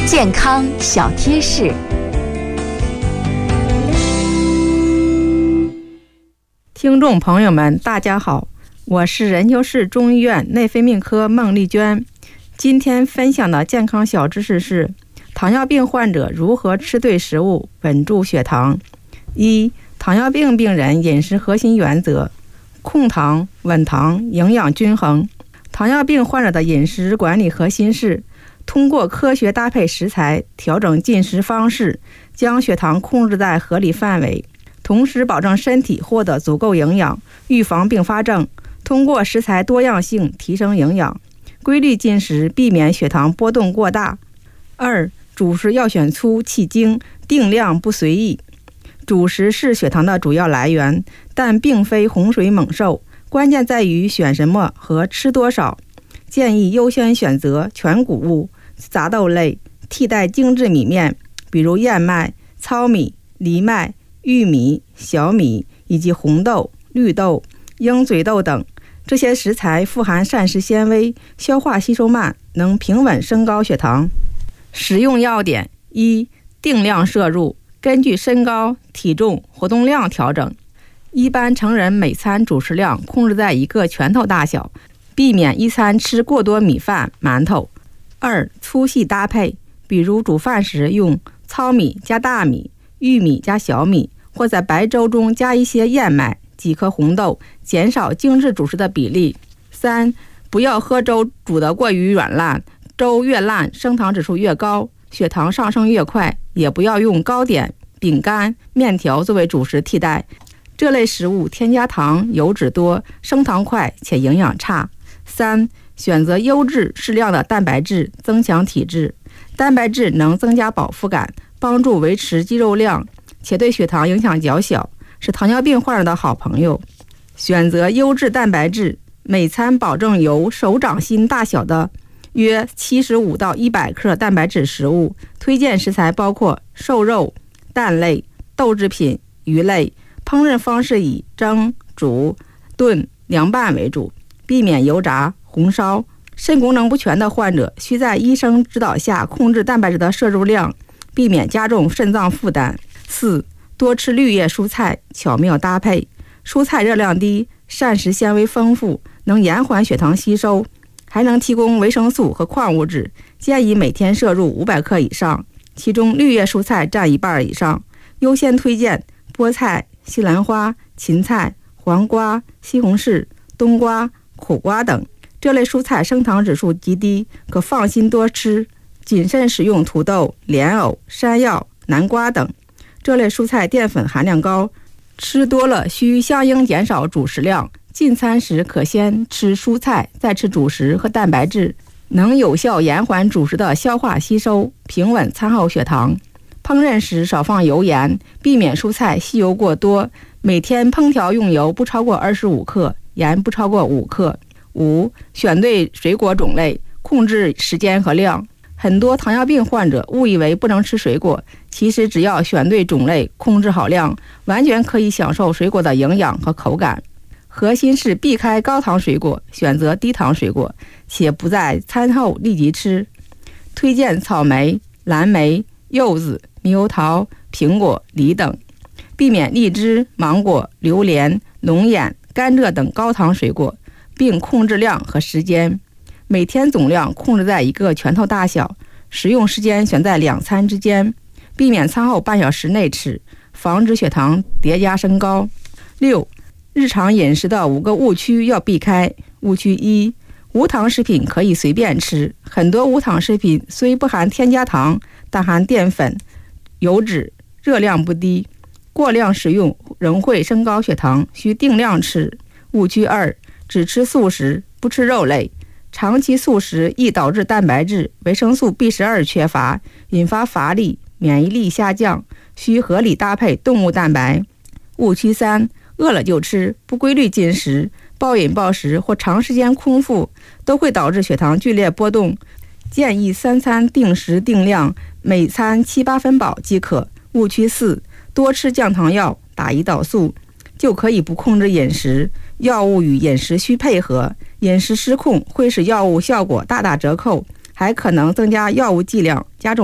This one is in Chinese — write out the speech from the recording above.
健康小贴士。 听众朋友们，大家好，我是任丘市中医院内分泌科孟丽娟。今天分享的健康小知识是：糖尿病患者如何吃对食物稳住血糖。一、糖尿病病人饮食核心原则：控糖、稳糖、营养均衡。糖尿病患者的饮食管理核心是通过科学搭配食材，调整进食方式，将血糖控制在合理范围，同时保证身体获得足够营养，预防并发症。通过食材多样性提升营养，规律进食，避免血糖波动过大。二、主食要选粗气精，定量不随意。主食是血糖的主要来源，但并非洪水猛兽，关键在于选什么和吃多少。建议优先选择全谷物、杂豆类，替代精制米面，比如燕麦、糙米、藜麦、玉米、小米以及红豆、绿豆、鹰嘴豆等。这些食材富含膳食纤维，消化吸收慢，能平稳升高血糖。食用要点：一、定量摄入，根据身高、体重、活动量调整。一般成人每餐主食量控制在一个拳头大小，避免一餐吃过多米饭、馒头。二、粗细搭配，比如煮饭时用糙米加大米、玉米加小米，或在白粥中加一些燕麦、几颗红豆，减少精致主食的比例。三、不要喝粥煮得过于软烂，粥越烂升糖指数越高，血糖上升越快。也不要用糕点、饼干、面条作为主食替代，这类食物添加糖、油脂多，升糖快且营养差。三、选择优质适量的蛋白质，增强体质。蛋白质能增加饱腹感，帮助维持肌肉量，且对血糖影响较小，是糖尿病患者的好朋友。选择优质蛋白质，每餐保证有手掌心大小的约75到100克蛋白质食物。推荐食材包括瘦肉、蛋类、豆制品、鱼类。烹饪方式以蒸、煮、炖、凉拌为主，避免油炸、红烧。肾功能不全的患者需在医生指导下控制蛋白质的摄入量，避免加重肾脏负担。四、多吃绿叶蔬菜，巧妙搭配。蔬菜热量低，膳食纤维丰富，能延缓血糖吸收，还能提供维生素和矿物质，建议每天摄入500克以上，其中绿叶蔬菜占1半以上。优先推荐菠菜、西兰花、芹菜、黄瓜、西红柿、冬瓜、苦瓜等。这类蔬菜升糖指数极低，可放心多吃。谨慎使用土豆、莲藕、山药、南瓜等。这类蔬菜淀粉含量高，吃多了需相应减少主食量。进餐时可先吃蔬菜，再吃主食和蛋白质，能有效延缓主食的消化吸收，平稳餐后血糖。烹饪时少放油盐，避免蔬菜吸油过多。每天烹调用油不超过25克，盐不超过5克。五、选对水果种类，控制时间和量。很多糖尿病患者误以为不能吃水果，其实只要选对种类，控制好量，完全可以享受水果的营养和口感。核心是避开高糖水果，选择低糖水果，且不在餐后立即吃。推荐草莓、蓝莓、柚子、猕猴桃、苹果、梨等，避免荔枝、芒果、榴莲、龙眼、甘蔗等高糖水果，并控制量和时间。每天总量控制在一个拳头大小，食用时间选在2餐之间，避免餐后半小时内吃，防止血糖叠加升高。六、日常饮食的5个误区要避开。误区一、无糖食品可以随便吃。很多无糖食品虽不含添加糖，但含淀粉、油脂，热量不低，过量食用仍会升高血糖，需定量吃。误区二、只吃素食，不吃肉类。长期素食易导致蛋白质、维生素 B12 缺乏，引发乏力、免疫力下降，需合理搭配动物蛋白。误区三、饿了就吃，不规律进食，暴饮暴食或长时间空腹，都会导致血糖剧烈波动。建议3餐定时定量，每餐7、8分饱即可。误区四、多吃降糖药、打胰岛素，就可以不控制饮食，药物与饮食需配合，饮食失控会使药物效果大打折扣，还可能增加药物剂量，加重